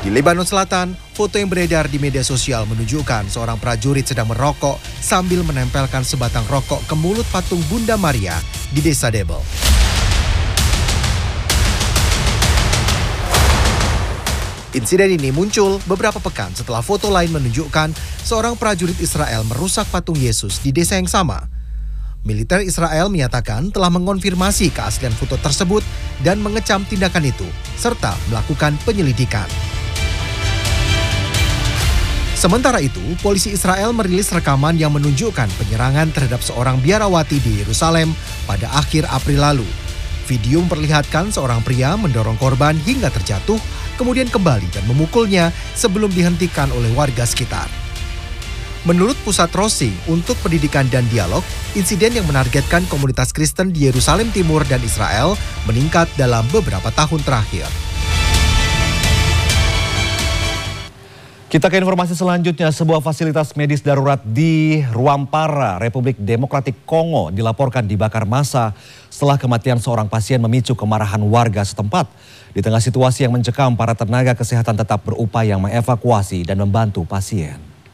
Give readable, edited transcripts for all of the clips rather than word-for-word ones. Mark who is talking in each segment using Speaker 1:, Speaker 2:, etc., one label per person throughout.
Speaker 1: Di Lebanon Selatan, foto yang beredar di media sosial menunjukkan seorang prajurit sedang merokok sambil menempelkan sebatang rokok ke mulut patung Bunda Maria di Desa Debel. Insiden ini muncul beberapa pekan setelah foto lain menunjukkan seorang prajurit Israel merusak patung Yesus di desa yang sama. Militer Israel menyatakan telah mengonfirmasi keaslian foto tersebut dan mengecam tindakan itu, serta melakukan penyelidikan. Sementara itu, polisi Israel merilis rekaman yang menunjukkan penyerangan terhadap seorang biarawati di Yerusalem pada akhir April lalu. Video memperlihatkan seorang pria mendorong korban hingga terjatuh, kemudian kembali dan memukulnya sebelum dihentikan oleh warga sekitar. Menurut Pusat Rosing untuk Pendidikan dan Dialog, insiden yang menargetkan komunitas Kristen di Yerusalem Timur dan Israel meningkat dalam beberapa tahun terakhir.
Speaker 2: Kita ke informasi selanjutnya, sebuah fasilitas medis darurat di Rwampara, Republik Demokratik Kongo dilaporkan dibakar massa setelah kematian seorang pasien memicu kemarahan warga setempat. Di tengah situasi yang mencekam, para tenaga kesehatan tetap berupaya mengevakuasi dan membantu pasien.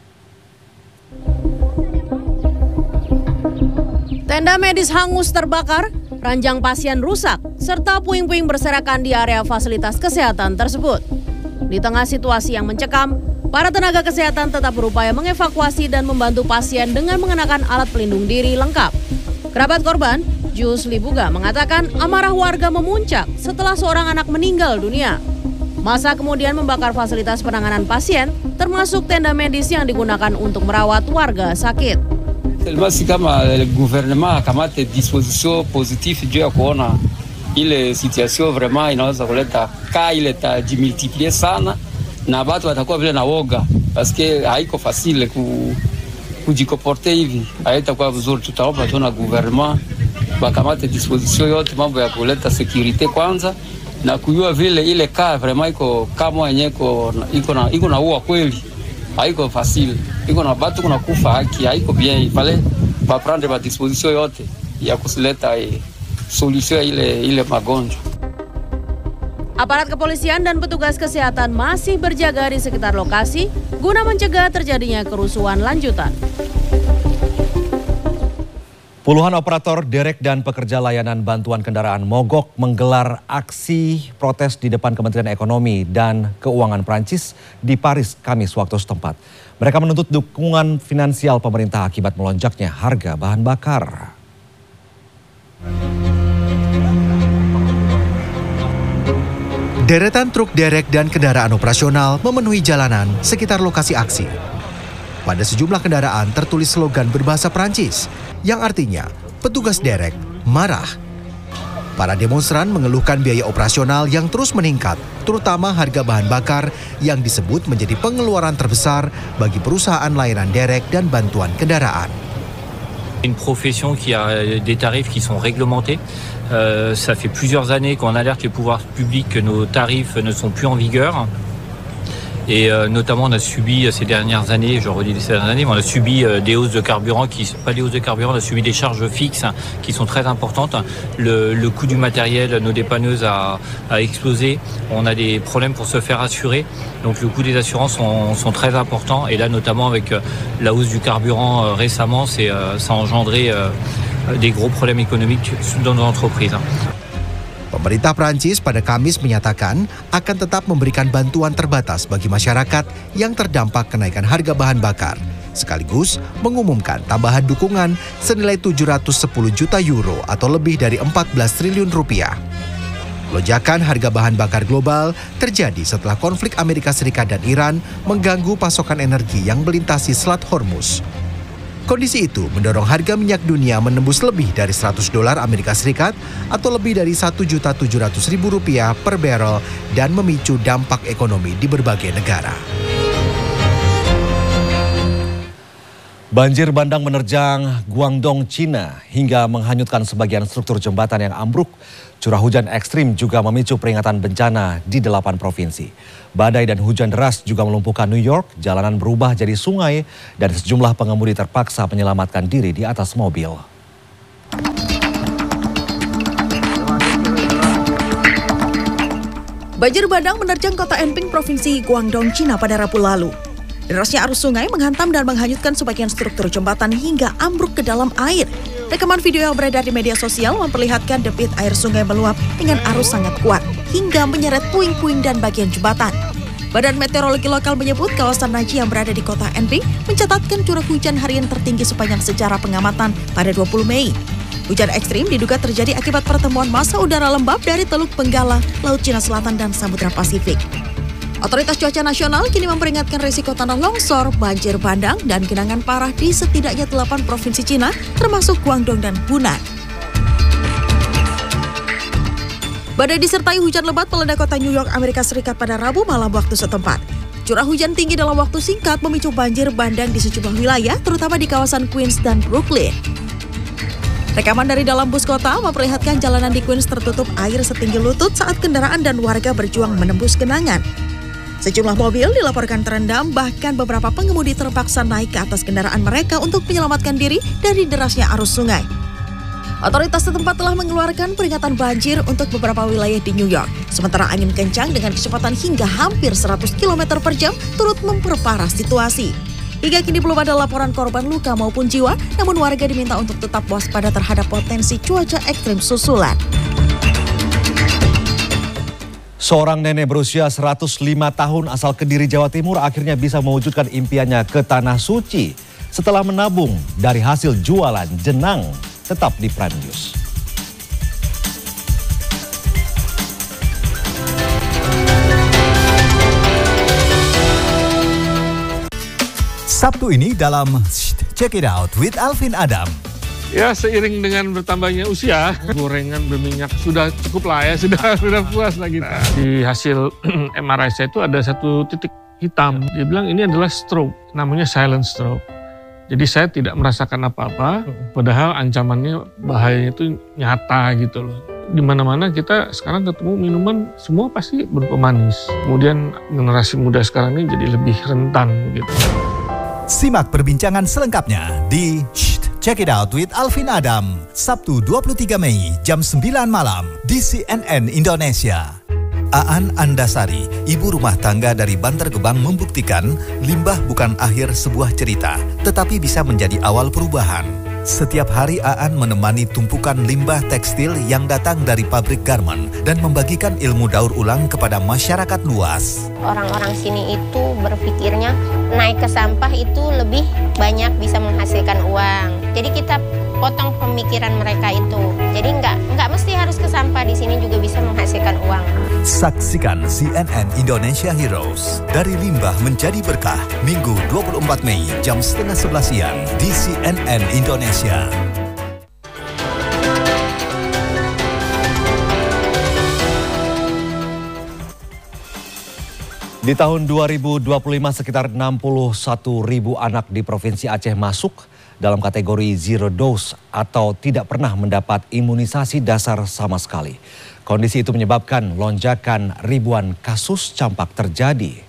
Speaker 3: Tenda medis hangus terbakar, ranjang pasien rusak, serta puing-puing berserakan di area fasilitas kesehatan tersebut. Di tengah situasi yang mencekam, para tenaga kesehatan tetap berupaya mengevakuasi dan membantu pasien dengan mengenakan alat pelindung diri lengkap. Kerabat korban, Jus Libuga, mengatakan amarah warga memuncak setelah seorang anak meninggal dunia. Massa kemudian membakar fasilitas penanganan pasien, termasuk tenda medis yang digunakan untuk merawat warga sakit.
Speaker 4: Basi kama gouvernement akamate disposition positif juu ya kuona ile situation vraiment inaweza kuleta ile tajimultiplie sana na watu watakuwa vile na woga paske haiko facile kujikoporte hivi, haitakuwa vizuri. Tutaomba tuna gouvernement bakamate disposition yote mambo ya kuleta security kwanza na kujua vile ile vraiment iko kama yenyewe iko na uwa kweli, haiko facile, iko na batu kuna kufa haki, haiko bien. Fale ba prendre ba disposition yote ya kusileta solution ile magonjwa.
Speaker 3: Aparat kepolisian dan petugas kesehatan masih berjaga di sekitar lokasi guna mencegah terjadinya kerusuhan lanjutan.
Speaker 2: Puluhan operator derek dan pekerja layanan bantuan kendaraan mogok menggelar aksi protes di depan Kementerian Ekonomi dan Keuangan Prancis di Paris Kamis waktu setempat. Mereka menuntut dukungan finansial pemerintah akibat melonjaknya harga bahan bakar.
Speaker 1: Deretan truk derek dan kendaraan operasional memenuhi jalanan sekitar lokasi aksi. Pada sejumlah kendaraan tertulis slogan berbahasa Prancis yang artinya petugas derek marah. Para demonstran mengeluhkan biaya operasional yang terus meningkat, terutama harga bahan bakar yang disebut menjadi pengeluaran terbesar bagi perusahaan layanan derek dan bantuan kendaraan.
Speaker 5: Une profession qui a des tarifs qui sont réglementés. Ça fait plusieurs années qu'on alerte les pouvoirs publics que nos tarifs ne sont plus en vigueur. Et notamment on a subi ces dernières années, je redis ces dernières années, mais on a subi des hausses de carburant, pas des hausses de carburant, on a subi des charges fixes qui sont très importantes. Le coût du matériel, nos dépanneuses a explosé, on a des problèmes pour se faire assurer, donc le coût des assurances sont très importants. Et là notamment avec la hausse du carburant récemment, ça a engendré des gros problèmes économiques dans nos entreprises.
Speaker 1: Pemerintah Prancis pada Kamis menyatakan akan tetap memberikan bantuan terbatas bagi masyarakat yang terdampak kenaikan harga bahan bakar, sekaligus mengumumkan tambahan dukungan senilai 710 juta euro atau lebih dari 14 triliun rupiah. Lonjakan harga bahan bakar global terjadi setelah konflik Amerika Serikat dan Iran mengganggu pasokan energi yang melintasi Selat Hormuz. Kondisi itu mendorong harga minyak dunia menembus lebih dari $100 Amerika Serikat atau lebih dari Rp1.700.000 per barrel dan memicu dampak ekonomi di berbagai negara.
Speaker 2: Banjir bandang menerjang Guangdong, Cina hingga menghanyutkan sebagian struktur jembatan yang ambruk. Curah hujan ekstrim juga memicu peringatan bencana di 8 provinsi. Badai dan hujan deras juga melumpuhkan New York, jalanan berubah jadi sungai, dan sejumlah pengemudi terpaksa menyelamatkan diri di atas mobil.
Speaker 6: Banjir bandang menerjang kota Enping, Provinsi Guangdong, Cina pada Rabu lalu. Derasnya arus sungai menghantam dan menghanyutkan sebagian struktur jembatan hingga ambruk ke dalam air. Rekaman video yang beredar di media sosial memperlihatkan debit air sungai meluap dengan arus sangat kuat hingga menyeret puing-puing dan bagian jembatan. Badan Meteorologi Lokal menyebut kawasan Naji yang berada di kota Enping mencatatkan curah hujan harian tertinggi sepanjang sejarah pengamatan pada 20 Mei. Hujan ekstrim diduga terjadi akibat pertemuan massa udara lembab dari Teluk Benggala, Laut Cina Selatan, dan Samudra Pasifik. Otoritas Cuaca Nasional kini memperingatkan risiko tanah longsor, banjir bandang, dan genangan parah di setidaknya 8 provinsi Cina, termasuk Guangdong dan Hunan. Badai disertai hujan lebat melanda kota New York, Amerika Serikat pada Rabu malam waktu setempat. Curah hujan tinggi dalam waktu singkat memicu banjir bandang di sejumlah wilayah, terutama di kawasan Queens dan Brooklyn. Rekaman dari dalam bus kota memperlihatkan jalanan di Queens tertutup air setinggi lutut saat kendaraan dan warga berjuang menembus genangan. Sejumlah mobil dilaporkan terendam, bahkan beberapa pengemudi terpaksa naik ke atas kendaraan mereka untuk menyelamatkan diri dari derasnya arus sungai. Otoritas setempat telah mengeluarkan peringatan banjir untuk beberapa wilayah di New York. Sementara angin kencang dengan kecepatan hingga hampir 100 km per jam turut memperparah situasi. Hingga kini belum ada laporan korban luka maupun jiwa, namun warga diminta untuk tetap waspada terhadap potensi cuaca ekstrim susulan.
Speaker 2: Seorang nenek berusia 105 tahun asal Kediri, Jawa Timur akhirnya bisa mewujudkan impiannya ke Tanah Suci setelah menabung dari hasil jualan jenang. Tetap di Prime News.
Speaker 7: Sabtu ini dalam Check It Out with Alvin Adam.
Speaker 8: Ya, seiring dengan bertambahnya usia, gorengan berminyak sudah cukup lah ya, sudah puas lah kita. Di hasil MRI saya itu ada satu titik hitam. Dia bilang ini adalah stroke, namanya silent stroke. Jadi saya tidak merasakan apa-apa, padahal ancamannya, bahayanya itu nyata gitu loh. Di mana-mana kita sekarang ketemu minuman semua pasti berupa manis. Kemudian generasi muda sekarang ini jadi lebih rentan gitu.
Speaker 7: Simak perbincangan selengkapnya di Check It Out with Alvin Adam, Sabtu 23 Mei jam 9 malam di CNN Indonesia. Aan Andasari, ibu rumah tangga dari Bantar Gebang, membuktikan limbah bukan akhir sebuah cerita, tetapi bisa menjadi awal perubahan. Setiap hari Aan menemani tumpukan limbah tekstil yang datang dari pabrik garment dan membagikan ilmu daur ulang kepada masyarakat luas.
Speaker 9: Orang-orang sini itu berpikirnya naik ke sampah itu lebih banyak bisa menghasilkan uang. Jadi kita potong pemikiran mereka itu. Jadi nggak mesti harus ke sampah, di sini juga bisa menghasilkan uang.
Speaker 7: Saksikan CNN Indonesia Heroes dari limbah menjadi berkah Minggu 24 Mei jam 10:30 siang di CNN Indonesia.
Speaker 2: Di tahun 2025 sekitar 61.000 anak di Provinsi Aceh masuk dalam kategori zero dose atau tidak pernah mendapat imunisasi dasar sama sekali. Kondisi itu menyebabkan lonjakan ribuan kasus campak terjadi.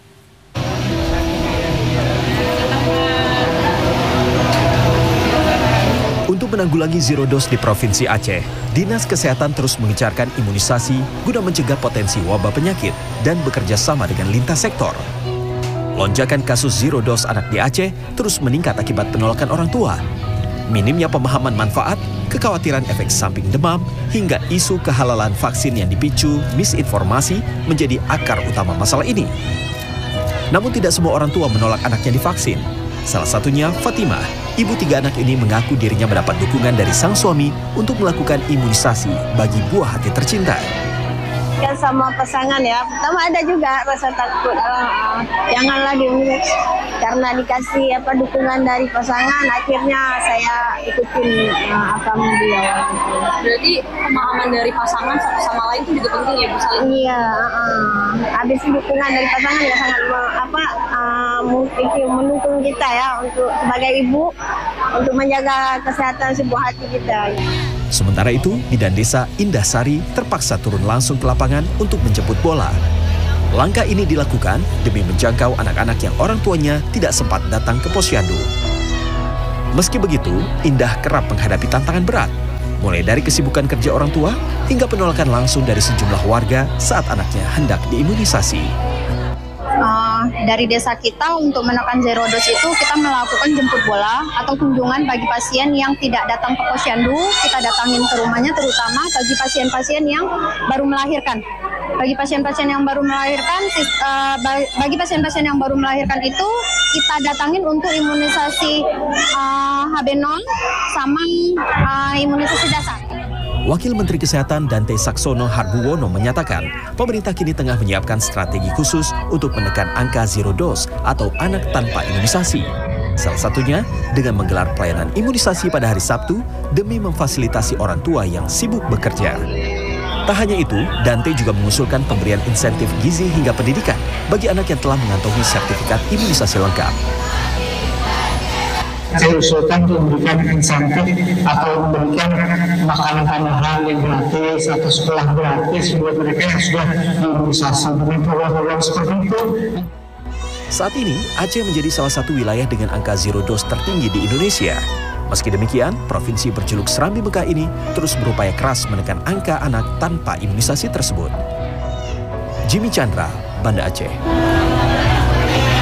Speaker 1: Untuk menanggulangi zero dose di Provinsi Aceh, Dinas Kesehatan terus mengencarkan imunisasi guna mencegah potensi wabah penyakit dan bekerja sama dengan lintas sektor. Lonjakan kasus zero dose anak di Aceh terus meningkat akibat penolakan orang tua. Minimnya pemahaman manfaat, kekhawatiran efek samping demam, hingga isu kehalalan vaksin yang dipicu misinformasi menjadi akar utama masalah ini. Namun tidak semua orang tua menolak anaknya divaksin. Salah satunya Fatimah, ibu 3 anak ini mengaku dirinya mendapat dukungan dari sang suami untuk melakukan imunisasi bagi buah hati tercinta.
Speaker 10: Kan sama pasangan ya, pertama ada juga rasa takut, janganlah diurus karena dikasih dukungan dari pasangan, akhirnya saya ikutin apa beliau.
Speaker 11: Berarti pemahaman dari pasangan satu sama lain itu juga penting ya Bu saling.
Speaker 10: Iya, habis dukungan dari pasangan ya sangat mendukung kita ya untuk sebagai ibu untuk menjaga kesehatan sebuah hati kita.
Speaker 1: Sementara itu, Bidan Desa Indah Sari terpaksa turun langsung ke lapangan untuk menjemput bola. Langkah ini dilakukan demi menjangkau anak-anak yang orang tuanya tidak sempat datang ke posyandu. Meski begitu, Indah kerap menghadapi tantangan berat.
Speaker 12: mulai dari kesibukan kerja orang tua hingga penolakan langsung dari sejumlah warga saat anaknya hendak diimunisasi.
Speaker 13: Dari desa kita untuk menekan zero dose itu kita melakukan jemput bola atau kunjungan bagi pasien yang tidak datang ke posyandu, kita datangin ke rumahnya, terutama bagi pasien-pasien yang baru melahirkan. Bagi pasien-pasien yang baru melahirkan, itu kita datangin untuk imunisasi HB0 sama imunisasi dasar.
Speaker 12: Wakil Menteri Kesehatan Dante Saxono Harbuwono menyatakan, pemerintah kini tengah menyiapkan strategi khusus untuk menekan angka zero dose atau anak tanpa imunisasi. Salah satunya dengan menggelar pelayanan imunisasi pada hari Sabtu demi memfasilitasi orang tua yang sibuk bekerja. Tak hanya itu, Dante juga mengusulkan pemberian insentif gizi hingga pendidikan bagi anak yang telah mengantongi sertifikat imunisasi lengkap.
Speaker 14: Saya usulkan untuk memberikan insentif atau memberikan makanan tambahan yang gratis atau sekolah gratis buat mereka yang sudah diimunisasi dengan program-program seperti itu.
Speaker 12: Saat ini, Aceh menjadi salah satu wilayah dengan angka zero dose tertinggi di Indonesia. Meski demikian, provinsi berjuluk Serambi Mekah ini terus berupaya keras menekan angka anak tanpa imunisasi tersebut. Jimmy Chandra, Banda Aceh.